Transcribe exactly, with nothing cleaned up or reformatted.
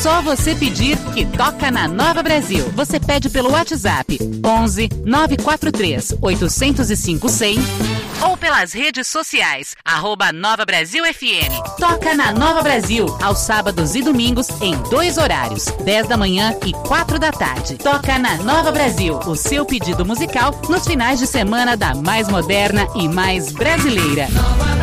só você pedir que toca na Nova Brasil. Você pede pelo WhatsApp onze nove quatro três oito zero cinco cem ou pelas redes sociais, arroba Nova Brasil F M. Toca na Nova Brasil, aos sábados e domingos, em dois horários, dez da manhã e quatro da tarde. Toca na Nova Brasil, o seu pedido musical nos finais de semana da mais moderna e mais brasileira.